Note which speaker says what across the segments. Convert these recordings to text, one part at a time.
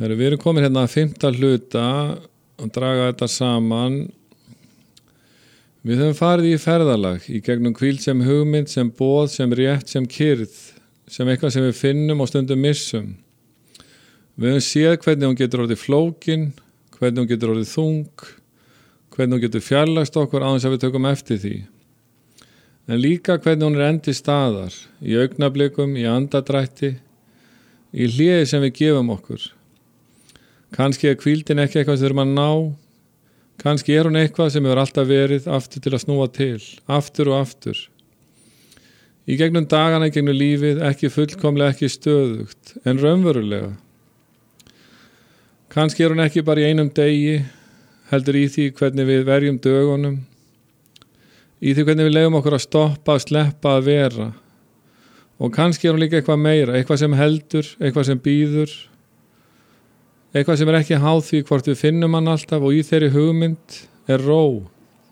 Speaker 1: Við erum komin hérna að 5. hluta og draga þetta saman. Við höfum farið í ferðalag í gegnum hvíld sem hugmynd, sem boð, sem rétt, sem kyrrð, sem eitthvað sem við finnum og stundum missum. Við höfum séð hvernig hún getur orðið flókin, hvernig hún getur orðið þung, hvernig hún getur fjarlægst okkur án þess að við tökum eftir því. En líka hvernig hún enn til staðar, í augnablikum, í andadrætti, í hléi sem við gefum okkur. Kannski hvíldin ekki eitthvað sem við erum að ná, kannski hún eitthvað sem hefur alltaf verið aftur til að snúa til, aftur og aftur. Í gegnum dagana, í gegnum lífið, ekki fullkomlega, ekki stöðugt, en raunverulega. Kannski hún ekki bara í einum degi, heldur í því hvernig við verjum dögunum, í því hvernig við leyfum okkur að stoppa, að sleppa, að vera. Og kannski hún líka eitthvað meira, eitthvað sem heldur, eitthvað sem bíður, eitthvað sem ekki háð því hvort við finnum hann alltaf og í þeirri hugmynd ró.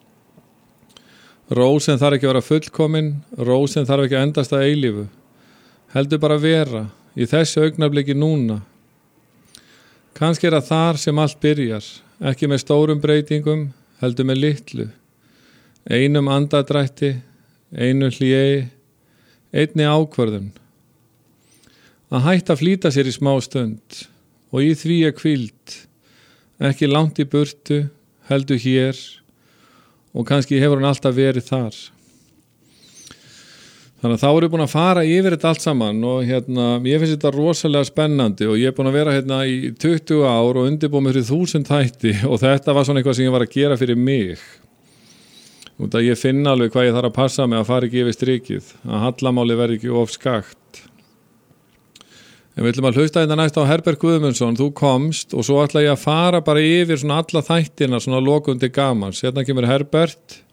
Speaker 1: Ró sem þarf ekki að vera fullkomin, ró sem þarf ekki að endast að eilífu. Heldur bara vera í þessu augnabliki núna. Kannski það þar sem allt byrjar, ekki með stórum breytingum, heldur með litlu. Einum andadrætti, einu hléi, einni ákvörðun. Að hætta að flýta sér í smá stund. Og í því hvíld, ekki langt í burtu, heldur hér og kannski hefur hann alltaf verið þar. Þannig að þá erum við búin að fara yfir þetta allt saman og ég finnst þetta rosalega spennandi og ég er búin að vera í 20 ár og undirbúið mig fyrir 1000 þætti og þetta var svona eitthvað sem ég var að gera fyrir mig. Út að ég finna alveg hvað ég þarf að passa mig að fara ekki yfir strikið, að hallamáli verði ekki of skakt. En við ætlum að hlusta þetta næst á Herbert Guðmundsson, þú komst og svo ætla ég að fara bara yfir svona alla þættina svona lokum til gamans. Hérna kemur Herbert.